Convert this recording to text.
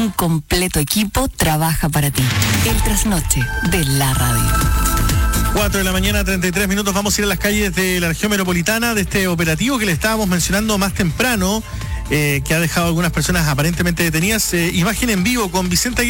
Un completo equipo trabaja para ti. El trasnoche de la radio. 4:33 a.m. Vamos a ir a las calles de la región metropolitana de este operativo que le estábamos mencionando más temprano, que ha dejado a algunas personas aparentemente detenidas. Imagen en vivo con Vicente Aguirre.